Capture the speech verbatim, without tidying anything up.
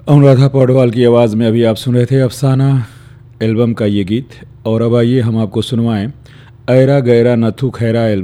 अनुराधा पौडवाल की आवाज़ में अभी आप सुन रहे थे अफसाना एल्बम का ये गीत। और अब आइए हम आपको सुनवाएं ऐरा गैरा नथु खैरा एल्बम